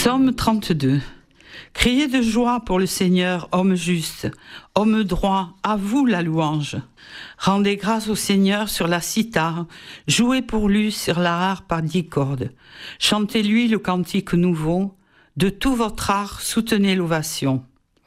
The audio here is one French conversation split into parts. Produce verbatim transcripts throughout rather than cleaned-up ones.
Psaume trente-deux. Criez de joie pour le Seigneur, homme juste, homme droit, à vous la louange. Rendez grâce au Seigneur sur la cithare, jouez pour lui sur la harpe par dix cordes. Chantez-lui le cantique nouveau, de tout votre art soutenez l'ovation.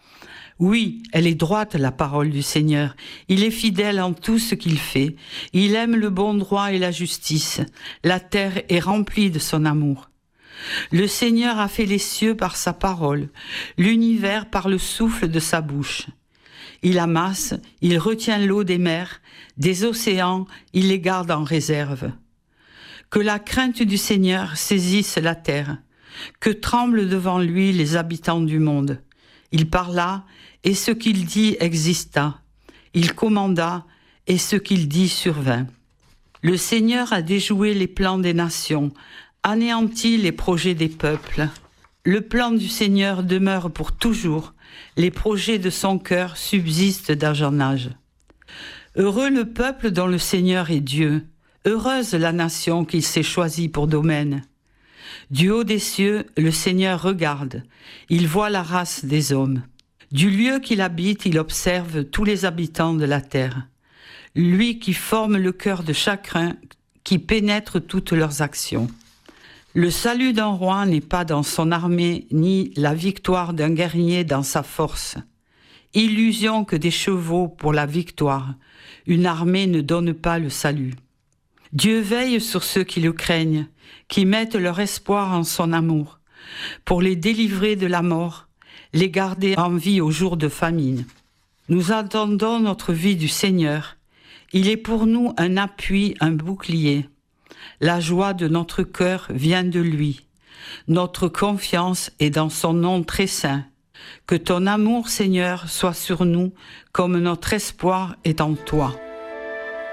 Oui, elle est droite la parole du Seigneur, il est fidèle en tout ce qu'il fait, il aime le bon droit et la justice, la terre est remplie de son amour. Le Seigneur a fait les cieux par sa parole, l'univers par le souffle de sa bouche. Il amasse, il retient l'eau des mers, des océans, il les garde en réserve. Que la crainte du Seigneur saisisse la terre, que tremblent devant lui les habitants du monde. Il parla, et ce qu'il dit exista. Il commanda, et ce qu'il dit survint. Le Seigneur a déjoué les plans des nations, anéanti les projets des peuples. Le plan du Seigneur demeure pour toujours, les projets de son cœur subsistent d'âge en âge. Heureux le peuple dont le Seigneur est Dieu, heureuse la nation qu'il s'est choisie pour domaine. Du haut des cieux, le Seigneur regarde, il voit la race des hommes. Du lieu qu'il habite, il observe tous les habitants de la terre. Lui qui forme le cœur de chacun, qui pénètre toutes leurs actions. Le salut d'un roi n'est pas dans son armée, ni la victoire d'un guerrier dans sa force. Illusion que des chevaux pour la victoire, une armée ne donne pas le salut. Dieu veille sur ceux qui le craignent, qui mettent leur espoir en son amour, pour les délivrer de la mort, les garder en vie au jour de famine. Nous attendons notre vie du Seigneur. Il est pour nous un appui, un bouclier. La joie de notre cœur vient de lui. Notre confiance est dans son nom très saint. Que ton amour, Seigneur, soit sur nous comme notre espoir est en toi.